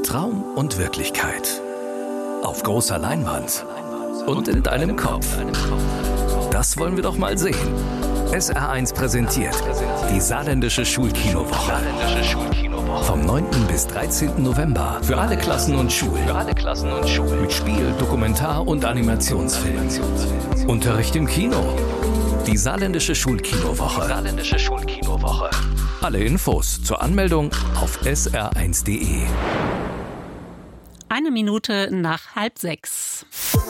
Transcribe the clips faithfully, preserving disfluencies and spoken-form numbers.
Traum und Wirklichkeit. Auf großer Leinwand und in deinem Kopf. Das wollen wir doch mal sehen. S R eins präsentiert die Saarländische Schulkinowoche. Vom neunten bis dreizehnten November für alle Klassen und Schulen. Mit Spiel, Dokumentar- und Animationsfilm. Unterricht im Kino. Die Saarländische Schulkinowoche. Saarländische Schulkinowoche. Alle Infos zur Anmeldung auf s r eins punkt d e. Eine Minute nach halb sechs.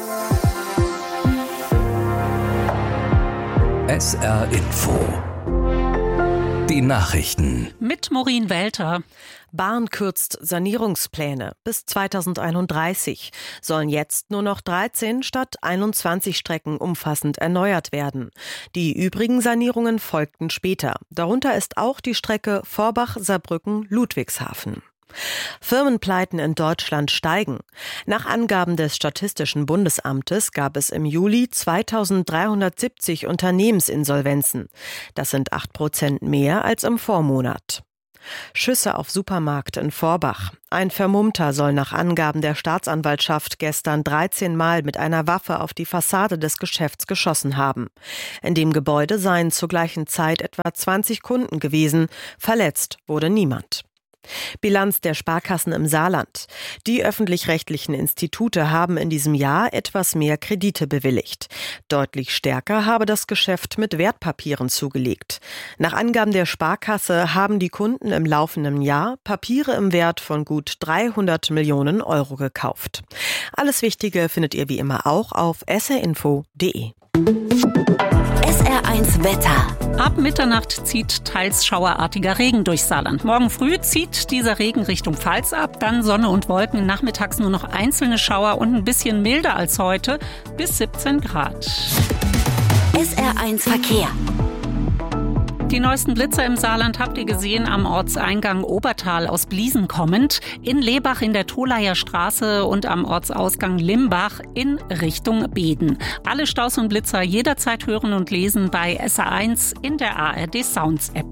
S R Info. Die Nachrichten. Mit Maureen Welter. Bahn kürzt Sanierungspläne. Bis zweitausendeinunddreißig sollen jetzt nur noch dreizehn statt einundzwanzig Strecken umfassend erneuert werden. Die übrigen Sanierungen folgten später. Darunter ist auch die Strecke Forbach-Saarbrücken-Ludwigshafen. Firmenpleiten in Deutschland steigen. Nach Angaben des Statistischen Bundesamtes gab es im Juli zweitausenddreihundertsiebzig Unternehmensinsolvenzen. Das sind acht Prozent mehr als im Vormonat. Schüsse auf Supermarkt in Forbach. Ein Vermummter soll nach Angaben der Staatsanwaltschaft gestern dreizehn Mal mit einer Waffe auf die Fassade des Geschäfts geschossen haben. In dem Gebäude seien zur gleichen Zeit etwa zwanzig Kunden gewesen. Verletzt wurde niemand. Bilanz der Sparkassen im Saarland. Die öffentlich-rechtlichen Institute haben in diesem Jahr etwas mehr Kredite bewilligt. Deutlich stärker habe das Geschäft mit Wertpapieren zugelegt. Nach Angaben der Sparkasse haben die Kunden im laufenden Jahr Papiere im Wert von gut dreihundert Millionen Euro gekauft. Alles Wichtige findet ihr wie immer auch auf s r info punkt d e. S R eins Wetter. Ab Mitternacht zieht teils schauerartiger Regen durch Saarland. Morgen früh zieht dieser Regen Richtung Pfalz ab, dann Sonne und Wolken, nachmittags nur noch einzelne Schauer und ein bisschen milder als heute, bis siebzehn Grad. S R eins Verkehr. Die neuesten Blitzer im Saarland habt ihr gesehen am Ortseingang Obertal aus Bliesen kommend, in Lebach in der Tolayer Straße und am Ortsausgang Limbach in Richtung Beden. Alle Staus und Blitzer jederzeit hören und lesen bei S R eins in der A R D Sounds App.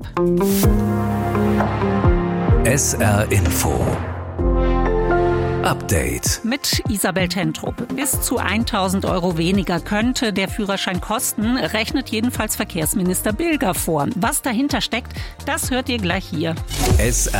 S R Info. Update. Mit Isabel Tentrup. Bis zu tausend Euro weniger könnte der Führerschein kosten, rechnet jedenfalls Verkehrsminister Bilger vor. Was dahinter steckt, das hört ihr gleich hier. S R